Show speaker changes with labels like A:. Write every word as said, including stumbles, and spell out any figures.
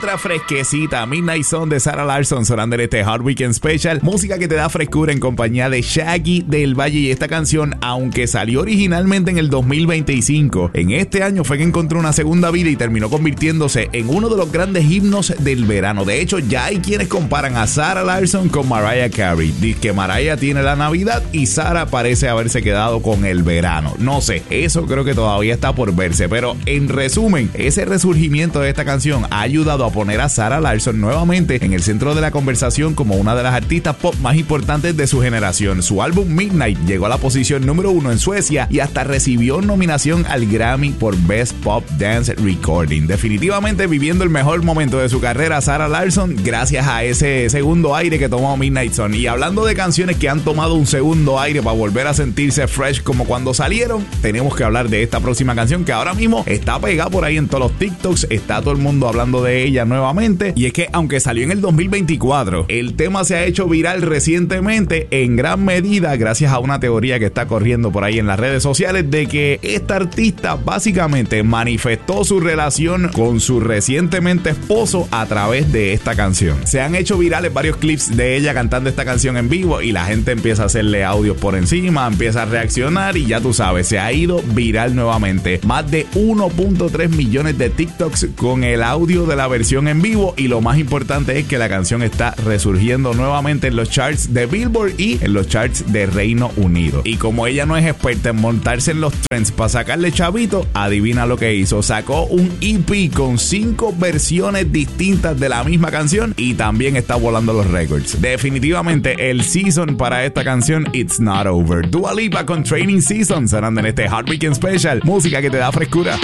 A: otra fresquecita, Midnight Sun de Sarah Larsson, sonando en este Hot Weekend Special. Música que te da frescura en compañía de Shaggy del Valle. Y esta canción, aunque salió originalmente en el dos mil veinticinco, en este año fue que encontró una segunda vida y terminó convirtiéndose en uno de los grandes himnos del verano. De hecho, ya hay quienes comparan a Sarah Larsson con Mariah Carey. Dice que Mariah tiene la Navidad y Sarah parece haberse quedado con el verano. No sé, eso creo que todavía está por verse, pero en resumen, ese resurgimiento de esta canción ha ayudado a poner a Sarah Larsson nuevamente en el centro de la conversación como una de las artistas pop más importantes de su generación. Su álbum Midnight llegó a la posición número uno en Suecia y hasta recibió nominación al Grammy por Best Pop Dance Recording. Definitivamente viviendo el mejor momento de su carrera Sarah Larsson gracias a ese segundo aire que tomó Midnight Sun. Y hablando de canciones que han tomado un segundo aire para volver a sentirse fresh como cuando salieron, tenemos que hablar de esta próxima canción que ahora mismo está pegada por ahí en todos los TikToks, está todo el mundo hablando de ella nuevamente. Y es que aunque salió en el dos mil veinticuatro, el tema se ha hecho viral recientemente en gran medida gracias a una teoría que está corriendo por ahí en las redes sociales de que esta artista básicamente manifestó su relación con su recientemente esposo a través de esta canción. Se han hecho virales varios clips de ella cantando esta canción en vivo y la gente empieza a hacerle audios por encima, empieza a reaccionar y ya tú sabes, se ha ido viral nuevamente. Más de uno punto tres millones de TikToks con el audio de la versión en vivo y lo más importante es que la canción está resurgiendo nuevamente en los charts de Billboard y en los charts de Reino Unido. Y como ella no es experta en montarse en los trends para sacarle chavito, adivina lo que hizo. Sacó un E P con cinco versiones distintas de la misma canción y también está volando los récords. Definitivamente el season para esta canción, It's Not Over. Dua Lipa con Training Season, sonando en este Hot Weekend Special. Música que te da frescura.